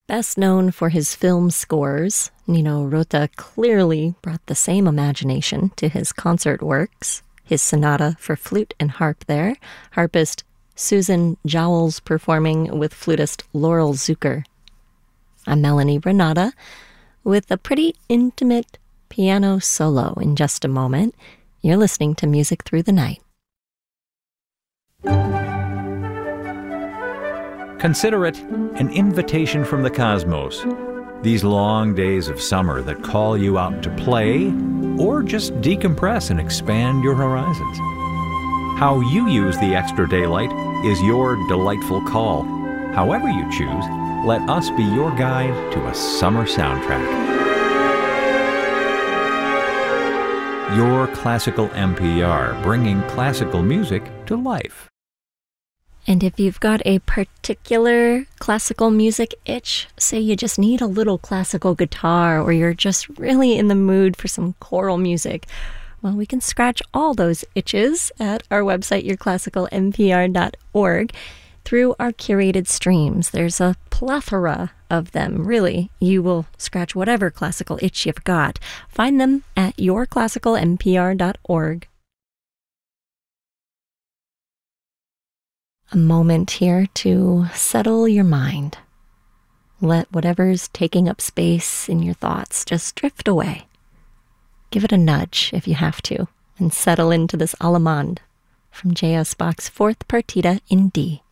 Best known for his film scores, Nino Rota clearly brought the same imagination to his concert works. His sonata for flute and harp there, harpist Susan Jowls performing with flutist Laurel Zucker. I'm Melanie Renata with a pretty intimate piano solo in just a moment. You're listening to Music Through the Night. Consider it an invitation from the cosmos. These long days of summer that call you out to play or just decompress and expand your horizons. How you use the extra daylight is your delightful call. However you choose, let us be your guide to a summer soundtrack. Your Classical NPR, bringing classical music to life. And if you've got a particular classical music itch, say you just need a little classical guitar or you're just really in the mood for some choral music, well, we can scratch all those itches at our website, yourclassicalnpr.org, through our curated streams. There's a plethora of them, really. You will scratch whatever classical itch you've got. Find them at yourclassicalnpr.org. A moment here to settle your mind. Let whatever's taking up space in your thoughts just drift away. Give it a nudge if you have to, and settle into this allemande from J.S. Bach's Fourth Partita in D.